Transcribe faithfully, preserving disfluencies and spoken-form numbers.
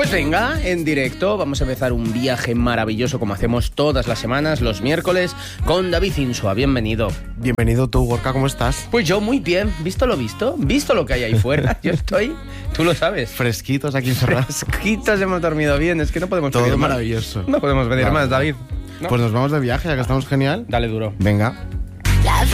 Pues venga, en directo vamos a empezar un viaje maravilloso como hacemos todas las semanas, los miércoles, con David Insua. Bienvenido. Bienvenido tú, Gorka, ¿cómo estás? Pues yo muy bien, ¿visto lo visto? ¿Visto lo que hay ahí fuera? Yo estoy, tú lo sabes. Fresquitos aquí encerrados. Fresquitos, hemos dormido bien, es que no podemos Todo pedir más. maravilloso. No podemos pedir Vale. más, David. ¿No? Pues nos vamos de viaje, ya que estamos genial. Dale duro. Venga.